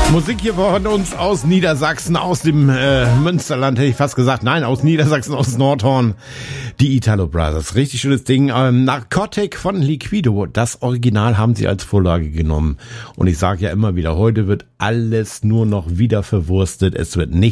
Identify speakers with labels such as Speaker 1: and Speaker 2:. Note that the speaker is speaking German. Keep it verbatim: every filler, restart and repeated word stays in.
Speaker 1: Musik hier von uns aus Niedersachsen, aus dem äh, Münsterland, hätte ich fast gesagt. Nein, aus Niedersachsen, aus Nordhorn. Die Italo Brothers. Richtig schönes Ding. Ähm, Narcotic von Liquido. Das Original haben sie als Vorlage genommen. Und ich sage ja immer wieder, heute wird alles nur noch wieder verwurstet. Es wird nicht